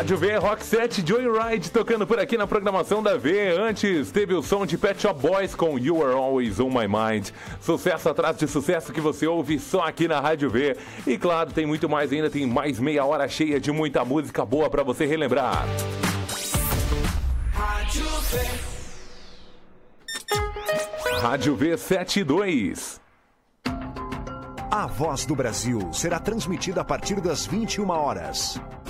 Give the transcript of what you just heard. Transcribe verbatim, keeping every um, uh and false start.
Rádio V, Rock sete, Joyride tocando por aqui na programação da V. Antes teve o som de Pet Shop Boys com You Are Always On My Mind. Sucesso atrás de sucesso que você ouve só aqui na Rádio V. E claro, tem muito mais ainda, tem mais meia hora cheia de muita música boa pra você relembrar. Rádio V. Rádio V setenta e dois. A Voz do Brasil será transmitida a partir das vinte e uma horas.